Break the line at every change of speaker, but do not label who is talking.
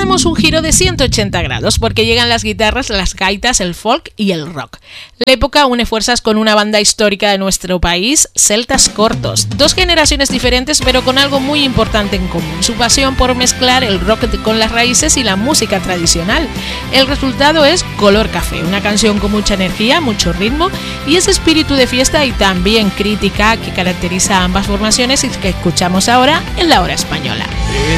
damos un giro de 180 grados porque llegan las guitarras, las gaitas, el folk y el rock. La época une fuerzas con una banda histórica de nuestro país, Celtas Cortos. Dos generaciones diferentes pero con algo muy importante en común, su pasión por mezclar el rock con las raíces y la música tradicional. El resultado es Color Café, una canción con mucha energía, mucho ritmo y ese espíritu de fiesta y también crítica que caracteriza a ambas formaciones y que escuchamos ahora en La Hora Española.